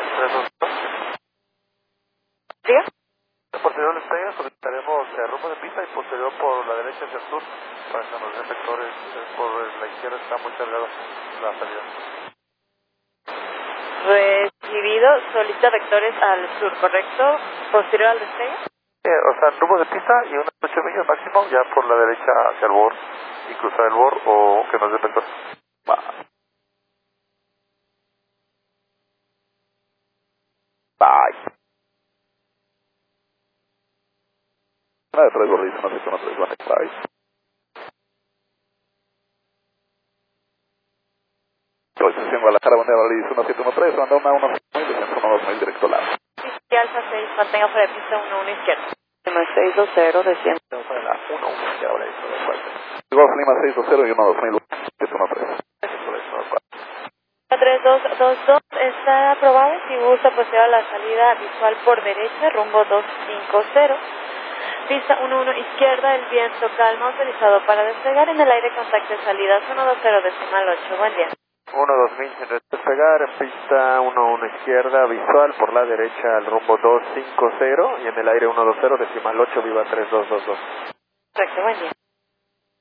¿Diga? Posterior al despegue solicitaremos rumbo de pista y posterior por la derecha hacia el sur para que nos den vectores. Por la izquierda está muy cargada la salida. Recibido, solicita vectores al sur, ¿correcto? Posterior al despegue. O sea, rumbo de pista y unas 8 millas máximo ya por la derecha hacia el bord y cruzar el bord o que nos den vectores. Bye. Una de 3 gorditos, no sé cómo 3 van a bye. Proyección Guadalajara, Bandera Valdez 1713, manda una 1000, descenso 12000 directo largo. Y alza 6, mantenga fuera de pista 11 izquierda. 620, desciende. Para la 11, ya ahora eso de fuerte. Golf Lima 620 y 12000, 713. 3222 está aprobado. Si gusta proceder a la salida visual por derecha, rumbo 250. Pista 11 izquierda, el viento calma, autorizado para despegar en el aire, contacto de salidas 120 decimal 8. Buen día. 12000 sin despegar, en pista 11 izquierda, visual por la derecha al rumbo 250 y en el aire 120 decimal 8, viva 3222. Correcto, buen día.